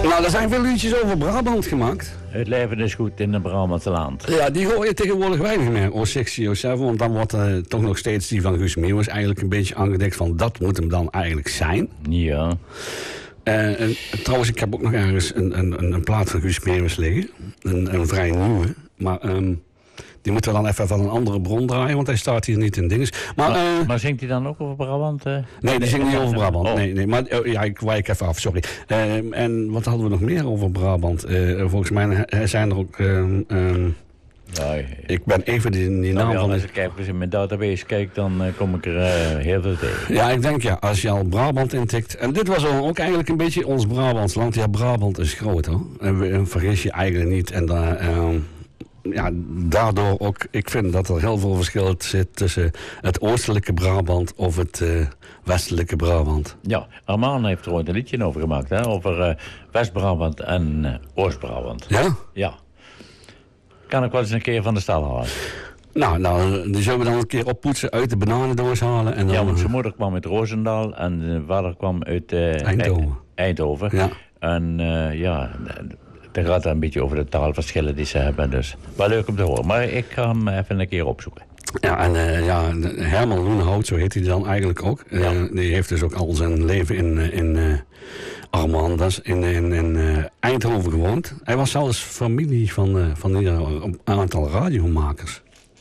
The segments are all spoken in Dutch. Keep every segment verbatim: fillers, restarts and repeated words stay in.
Nou, er zijn veel liedjes over Brabant gemaakt. Het leven is goed in het Brabantse land. Ja, die hoor je tegenwoordig weinig meer, O zes, O zeven. Want dan wordt uh, toch nog steeds die van Guus Meeuwis eigenlijk een beetje aangedekt van dat moet hem dan eigenlijk zijn. Ja. Uh, en, trouwens, ik heb ook nog ergens een, een, een plaat van Guus Meeuwis liggen. Een, een vrij nieuwe. Maar um, die moeten we dan even van een andere bron draaien, want hij staat hier niet in dinges. Maar, maar, uh, maar zingt hij dan ook over Brabant? Uh? Nee, die zingt niet over Brabant. Oh. Nee, nee, maar uh, ja, ik wijk even af, sorry. Uh, en wat hadden we nog meer over Brabant? Uh, volgens mij zijn er ook... Uh, um, Ja, ik ben even die, die naam nou, ja, van... Als ik even in mijn database kijk, dan uh, kom ik er uh, heel veel tegen. Ja, ik denk ja, als je al Brabant intikt... En dit was ook eigenlijk een beetje ons Brabants land. Ja, Brabant is groot, hoor. En, we, en vergis je eigenlijk niet. En daar... Uh, ja, daardoor ook... Ik vind dat er heel veel verschil zit tussen het oostelijke Brabant of het uh, westelijke Brabant. Ja, Armand heeft er ooit een liedje over gemaakt, hè? Over uh, West-Brabant en uh, Oost-Brabant. Ja? Ja. Kan ik wel eens een keer van de stal halen. Nou, nou, die zullen we dan een keer oppoetsen, uit de bananendoos halen. En dan, ja, want zijn moeder kwam uit Roosendaal en zijn vader kwam uit uh, Eindhoven. Eindhoven. Ja. En uh, ja, daar gaat het een beetje over de taalverschillen die ze hebben. Dus wel leuk om te horen. Maar ik ga hem even een keer opzoeken. Ja, en uh, ja, Herman Loenhout, zo heet hij dan eigenlijk ook. Uh, ja. Die heeft dus ook al zijn leven in, in uh, Armandas, in, in, in uh, Eindhoven gewoond. Hij was zelfs familie van, uh, van een aantal radiomakers.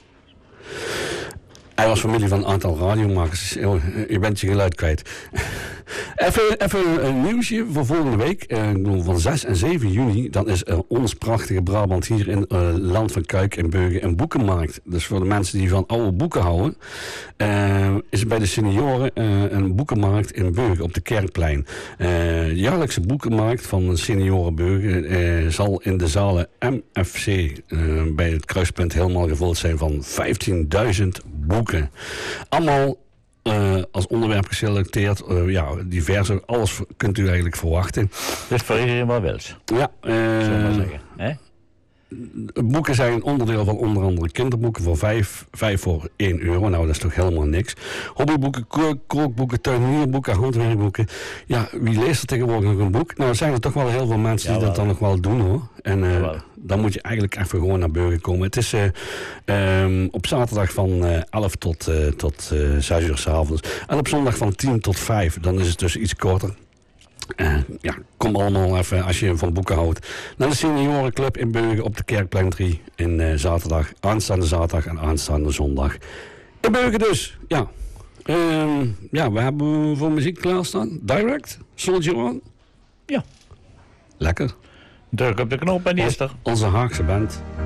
Hij was familie van een aantal radiomakers. Je bent je geluid kwijt. Even, even een nieuwsje voor volgende week. Uh, van zes en zeven juni. Dan is uh, ons prachtige Brabant hier in uh, Land van Kuik en Beugen een boekenmarkt. Dus voor de mensen die van oude boeken houden. Uh, is er bij de senioren uh, een boekenmarkt in Beugen op de Kerkplein. Uh, de jaarlijkse boekenmarkt van senioren Beugen uh, zal in de zalen M F C uh, bij het kruispunt helemaal gevuld zijn van vijftienduizend boeken. Allemaal uh, als onderwerp geselecteerd. Uh, ja, diverse, alles kunt u eigenlijk verwachten. Dus voor iedereen wel wils. Ja. Uh, Zullen we maar zeggen. Hè? Boeken zijn onderdeel van onder andere kinderboeken voor vijf, vijf voor één euro. Nou, dat is toch helemaal niks. Hobbyboeken, kookboeken, tuinierboeken, handwerkboeken. Ja, wie leest er tegenwoordig nog een boek? Nou, er zijn er toch wel heel veel mensen die Jawel. dat dan nog wel doen, hoor. En uh, dan moet je eigenlijk even gewoon naar Beugen komen. Het is uh, um, op zaterdag van uh, elf tot, uh, tot uh, zes uur 's avonds. En op zondag van tien tot vijf. Dan is het dus iets korter. Uh, ja, kom allemaal even, als je van boeken houdt, naar de seniorenclub in Beugen op de Kerkplein drie in uh, zaterdag, aanstaande zaterdag en aanstaande zondag. In Beugen dus, ja. Uh, ja, we hebben voor muziek klaarstaan. Direct, Soldier On. Ja. Lekker. Druk op de knop en die is er. Onze Haagse band.